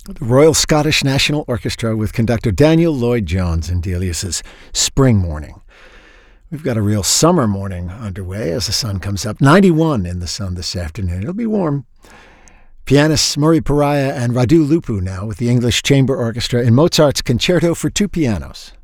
The Royal Scottish National Orchestra with conductor Daniel Lloyd-Jones in Delius's Spring Morning. We've got a real summer morning underway as the sun comes up. 91 in the sun this afternoon. It'll be warm. Pianists Murray Pariah and Radu Lupu now with the English Chamber Orchestra in Mozart's Concerto for Two Pianos.